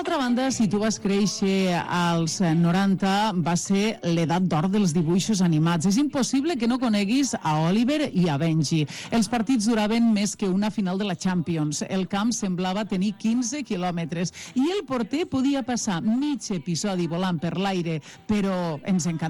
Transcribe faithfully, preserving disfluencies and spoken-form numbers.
d'altra banda, si tu vas créixer als noranta, va ser l'edat d'or dels dibuixos animats. És impossible que no coneguis a Oliver i a Benji. Els partits duraven més que una final de la Champions. El camp semblava tenir quinze quilòmetres i el porter podia passar mig episodi volant per l'aire, però ens encantava